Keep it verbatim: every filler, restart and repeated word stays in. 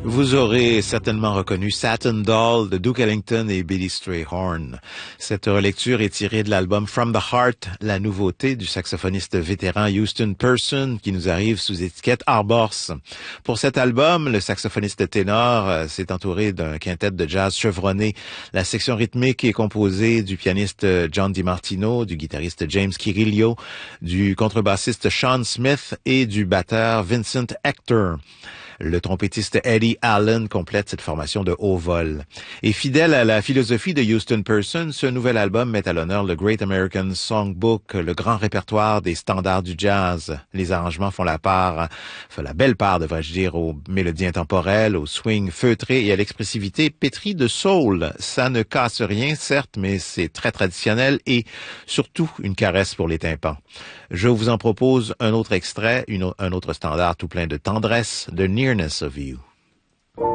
Vous aurez certainement reconnu Satin Doll de Duke Ellington et Billy Strayhorn. Cette relecture est tirée de l'album From the Heart, la nouveauté du saxophoniste vétéran Houston Person qui nous arrive sous étiquette Arbors. Pour cet album, le saxophoniste ténor s'est entouré d'un quintet de jazz chevronné. La section rythmique est composée du pianiste John DiMartino, du guitariste James Kirillo, du contrebassiste Sean Smith et du batteur Vincent Hector. Le trompettiste Eddie Allen complète cette formation de haut vol. Et fidèle à la philosophie de Houston Person, ce nouvel album met à l'honneur le Great American Songbook, le grand répertoire des standards du jazz. Les arrangements font la part, font la belle part, devrais-je dire, aux mélodies intemporelles, au swing feutré et à l'expressivité pétrie de soul. Ça ne casse rien, certes, mais c'est très traditionnel et surtout une caresse pour les tympans. Je vous en propose un autre extrait, une, un autre standard tout plein de tendresse, The Nearness of You.